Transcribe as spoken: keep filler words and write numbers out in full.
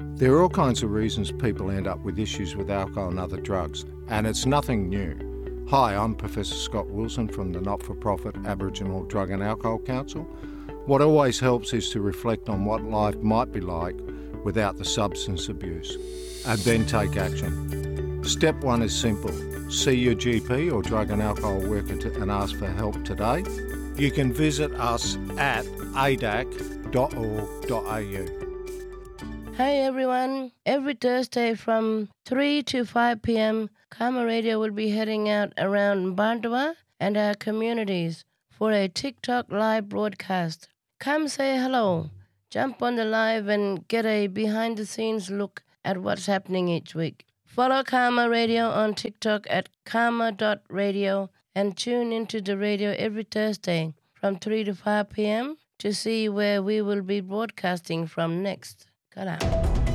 There are all kinds of reasons people end up with issues with alcohol and other drugs, and it's nothing new. Hi, I'm Professor Scott Wilson from the not-for-profit Aboriginal Drug and Alcohol Council. What always helps is to reflect on what life might be like without the substance abuse, and then take action. Step one is simple. See your G P or drug and alcohol worker to, and ask for help today. You can visit us at a d a c dot org dot a u. Hi everyone. Every Thursday from three to five p.m, Karma Radio will be heading out around Bandua and our communities for a TikTok live broadcast. Come say hello, jump on the live and get a behind-the-scenes look at what's happening each week. Follow Karma Radio on TikTok at karma dot radio and tune into the radio every Thursday from three to five p.m. to see where we will be broadcasting from next. Cut out.